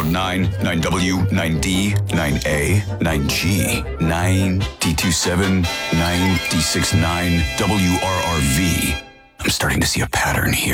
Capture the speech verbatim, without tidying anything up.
Log nine, nine W, nine D, nine A, nine G, nine D twenty-seven, nine D sixty-nine, W R R V. I'm starting to see a pattern here.